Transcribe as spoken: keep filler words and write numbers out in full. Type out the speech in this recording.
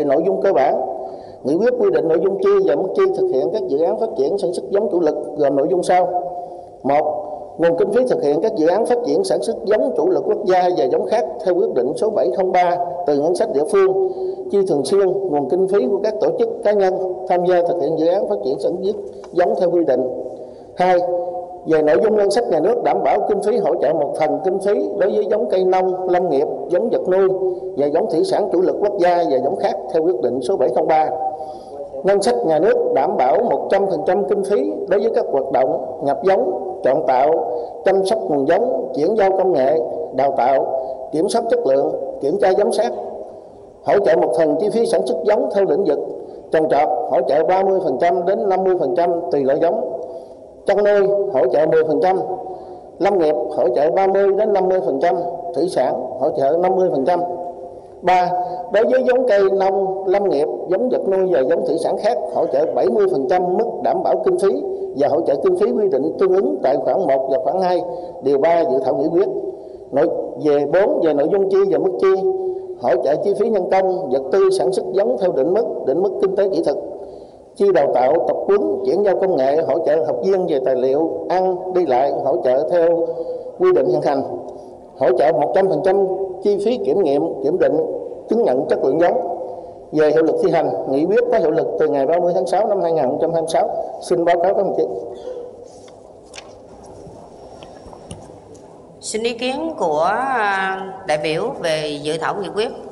nội dung cơ bản. Nghị quyết quy định nội dung chi và mức chi thực hiện các dự án phát triển sản xuất giống chủ lực gồm nội dung sau: một. Nguồn kinh phí thực hiện các dự án phát triển sản xuất giống chủ lực quốc gia và giống khác theo quyết định số bảy không ba từ ngân sách địa phương, chi thường xuyên nguồn kinh phí của các tổ chức cá nhân tham gia thực hiện dự án phát triển sản xuất giống theo quy định. Hai. Về nội dung ngân sách nhà nước đảm bảo kinh phí hỗ trợ một phần kinh phí đối với giống cây nông, lâm nghiệp, giống vật nuôi và giống thủy sản chủ lực quốc gia và giống khác theo quyết định số bảy không ba. Ngân sách nhà nước đảm bảo một trăm phần trăm kinh phí đối với các hoạt động nhập giống, chọn tạo, chăm sóc nguồn giống, chuyển giao công nghệ, đào tạo, kiểm soát chất lượng, kiểm tra giám sát. Hỗ trợ một phần chi phí sản xuất giống theo lĩnh vực. Trồng trọt hỗ trợ ba mươi phần trăm đến năm mươi phần trăm tùy loại giống. Chăn nuôi hỗ trợ mười phần trăm. Lâm nghiệp hỗ trợ ba mươi đến năm mươi phần trăm. Thủy sản hỗ trợ năm mươi phần trăm. ba. Đối với giống cây nông, lâm nghiệp, giống vật nuôi và giống thủy sản khác hỗ trợ bảy mươi phần trăm mức đảm bảo kinh phí và hỗ trợ kinh phí quy định tương ứng tại khoản một và khoản hai điều ba dự thảo nghị quyết. Nội về bốn về nội dung chi và mức chi, hỗ trợ chi phí nhân công, vật tư sản xuất giống theo định mức, định mức kinh tế kỹ thuật, chi đào tạo, tập huấn, chuyển giao công nghệ, hỗ trợ học viên về tài liệu, ăn, đi lại, hỗ trợ theo quy định hiện hành, hỗ trợ một trăm phần trăm chi phí kiểm nghiệm, kiểm định, chứng nhận chất lượng giống. Về hiệu lực thi hành, nghị quyết có hiệu lực từ ngày ba mươi tháng sáu năm hai nghìn không trăm hai mươi sáu. Xin báo cáo các đồng chí. Xin ý kiến của đại biểu về dự thảo nghị quyết.